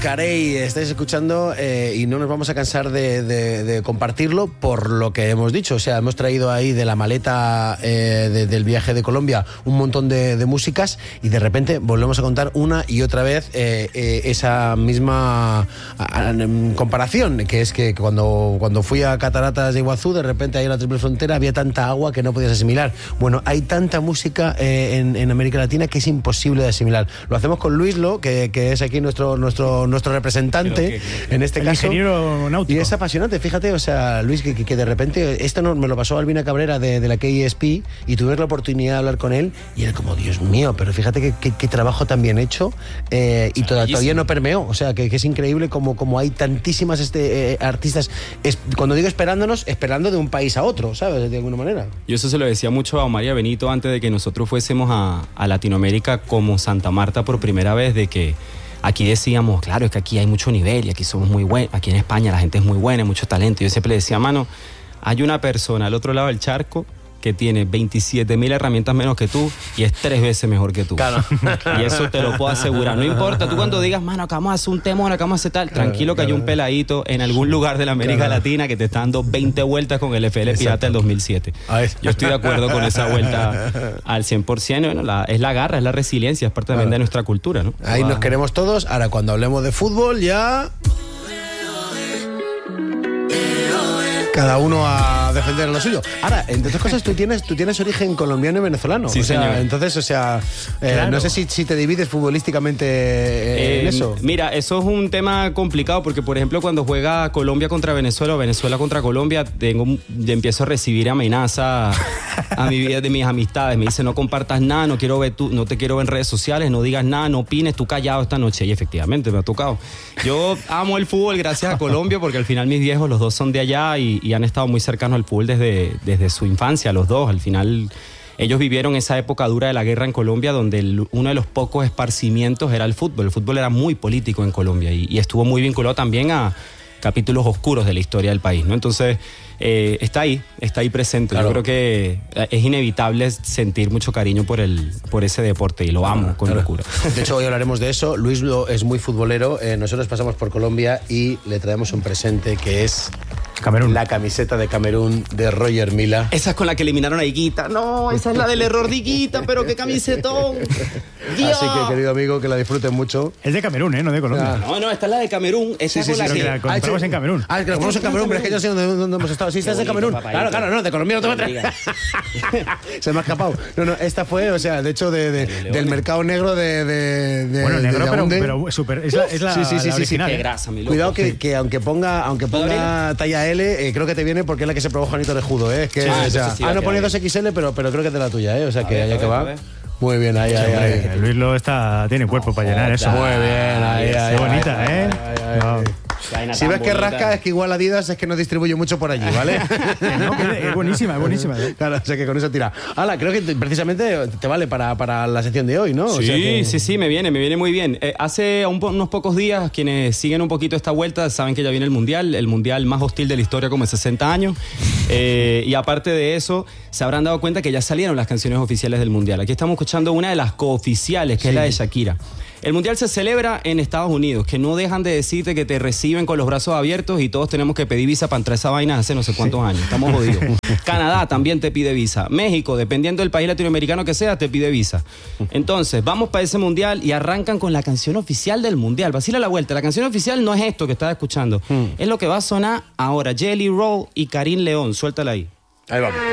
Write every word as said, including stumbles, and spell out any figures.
Carey, estáis escuchando eh, y no nos vamos a cansar de, de, de compartirlo por lo que hemos dicho. O sea, hemos traído ahí de la maleta eh, de, del viaje de Colombia un montón de, de músicas y de repente volvemos a contar una y otra vez eh, eh, esa misma a, a, comparación, que es que cuando, cuando fui a Cataratas de Iguazú, de repente ahí en la Triple Frontera había tanta agua que no podías asimilar. Bueno, hay tanta música eh, en, en América Latina que es imposible de asimilar. Lo hacemos con Luislo, que, que es aquí nuestro, nuestro, nuestro representante, que, en este el caso. Ingeniero náutico. Y es apasionante, fíjate, o sea, Luis, que, que de repente, esto no, me lo pasó Albina Cabrera de, de la K E S P y tuve la oportunidad de hablar con él y era como, Dios mío, pero fíjate que, que, que trabajo tan bien hecho eh, y toda, todavía no permeó, o sea, que, que es increíble como, como hay tantísimas este, eh, artistas, es, cuando digo esperándonos, esperando de un país a otro, ¿sabes? De alguna manera. Yo eso se lo decía mucho a María Benito antes de que nosotros fuésemos a, a Latinoamérica como Santa Marta por primera vez, de que aquí decíamos, claro, es que aquí hay mucho nivel y aquí somos muy buenos, aquí en España la gente es muy buena, hay mucho talento. Yo siempre le decía, mano, hay una persona al otro lado del charco que tiene veintisiete mil herramientas menos que tú y es tres veces mejor que tú. Claro. Y eso te lo puedo asegurar. No importa, tú cuando digas, mano, acá vamos a hacer un temón, acá vamos a hacer tal, claro, tranquilo que claro. Hay un peladito en algún lugar de la América claro. Latina que te está dando veinte vueltas con el F L Pirata del dos mil siete. Yo estoy de acuerdo con esa vuelta al cien por ciento. Bueno, la, es la garra, es la resiliencia, es parte también claro. de nuestra cultura, ¿no? Ahí wow. Nos queremos todos. Ahora, cuando hablemos de fútbol, ya... cada uno a defender lo suyo. Ahora, entre otras cosas, tú tienes, tú tienes origen colombiano y venezolano. Sí, o sea, señor. Entonces, o sea, eh, claro. no sé si, si te divides futbolísticamente eh, en eso. Mira, eso es un tema complicado porque, por ejemplo, cuando juega Colombia contra Venezuela o Venezuela contra Colombia, tengo, empiezo a recibir amenazas a mi vida de mis amistades. Me dicen, no compartas nada, no quiero ver tú, no te quiero ver en redes sociales, no digas nada, no opines, tú callado esta noche. Y efectivamente, me ha tocado. Yo amo el fútbol gracias a Colombia porque al final mis viejos, los dos son de allá y y han estado muy cercanos al fútbol desde, desde su infancia, los dos. Al final, ellos vivieron esa época dura de la guerra en Colombia, donde el, uno de los pocos esparcimientos era el fútbol. El fútbol era muy político en Colombia y, y estuvo muy vinculado también a capítulos oscuros de la historia del país, ¿no? Entonces, eh, está ahí, está ahí presente. Claro. Yo creo que es inevitable sentir mucho cariño por, el, por ese deporte y lo amo claro, con claro. locura. De hecho, hoy hablaremos de eso. Luis es muy futbolero. Eh, nosotros pasamos por Colombia y le traemos un presente que es... Camerún. La camiseta de Camerún de Roger Mila. Esa es con la que eliminaron a Higuita. No, esa es la del error de Higuita, pero qué camisetón. Dios. Así que, querido amigo, que la disfruten mucho. Es de Camerún, ¿eh? No de Colombia. No, no, esta es la de Camerún. Esa sí, es sí, con sí, la que la compramos en Camerún. Ah, es que la compramos en Camerún, pero es que yo sé dónde, dónde hemos estado. Sí, esta es de Camerún. Claro, claro, no, de Colombia no te voy a traer. Se me ha escapado. No, no, esta fue, o sea, de hecho, de, de, del mercado negro de... de, de bueno, negro, de pero, pero super, es la, es la, sí, sí, sí, la original. Sí, qué grasa, mi loco. Cuidado que, que aunque ponga, aunque ponga talla L, eh, creo que te viene porque es la que se probó Juanito de Judo, ¿eh? Es que, sí, o sea, sí, ah, no pone dos equis ele, pero, pero creo que es de la tuya, ¿eh? O sea, a que allá que va. Muy bien, ahí, ahí, ahí. ahí. Luis lo está, tiene cuerpo para llenar eso. Muy bien, ahí, ahí. Qué bonita, ahí, ¿eh? Ahí, ahí, ahí. Wow. Si ves que rasca, es que igual Adidas es que no distribuye mucho por allí, ¿vale? No, que es buenísima, es buenísima. ¿eh? Claro, o sea que con eso tira. Hala, creo que te, precisamente te vale para, para la sección de hoy, ¿no? Sí, o sea que... sí, sí, me viene, me viene muy bien. Eh, hace un, unos pocos días, quienes siguen un poquito esta vuelta, saben que ya viene el Mundial, el Mundial más hostil de la historia como en sesenta años. Eh, y aparte de eso, se habrán dado cuenta que ya salieron las canciones oficiales del Mundial. Aquí estamos escuchando una de las cooficiales, que sí. es la de Shakira. El Mundial se celebra en Estados Unidos, que no dejan de decirte que te reciben con los brazos abiertos y todos tenemos que pedir visa para entrar a esa vaina hace no sé cuántos sí. años. Estamos jodidos. Canadá también te pide visa. México, dependiendo del país latinoamericano que sea, te pide visa. Entonces, vamos para ese Mundial y arrancan con la canción oficial del Mundial. Vacila la vuelta. La canción oficial no es esto que estás escuchando. Mm. Es lo que va a sonar ahora. Jelly Roll y Karim León. Suéltala ahí. Ahí vamos.